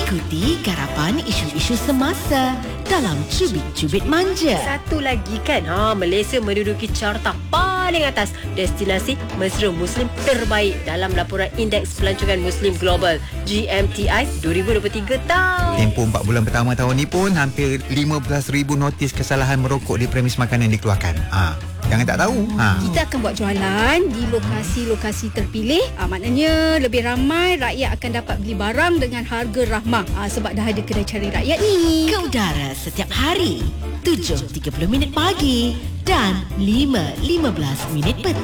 Ikuti garapan isu-isu semasa dalam Cubit-Cubit Manja. Satu lagi kan, Malaysia menduduki carta paling atas destinasi mesra Muslim terbaik dalam laporan Indeks Pelancongan Muslim Global GMTI 2023 tau. Tempoh 4 bulan pertama tahun ni pun hampir 15,000 notis kesalahan merokok di premis makanan dikeluarkan. Jangan tak tahu. Kita akan buat jualan di lokasi-lokasi terpilih. Maknanya lebih ramai rakyat akan dapat beli barang dengan harga rahmah. Sebab dah ada kedai cari rakyat ni. Ke udara setiap hari 7.30 pagi dan 5.15 petang.